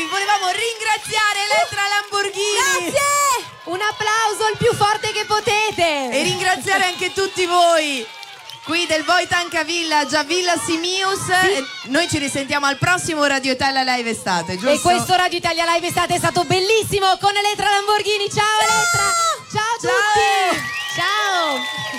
volevamo ringraziare Elettra Lamborghini. Grazie! Un applauso il più forte che potete. E ringraziare anche tutti voi qui del Wojtanka Village a Villa Simius. Sì. Noi ci risentiamo al prossimo Radio Italia Live Estate, giusto? E questo Radio Italia Live Estate è stato bellissimo con Elettra Lamborghini. Ciao Elettra! Ciao a tutti! Ciao!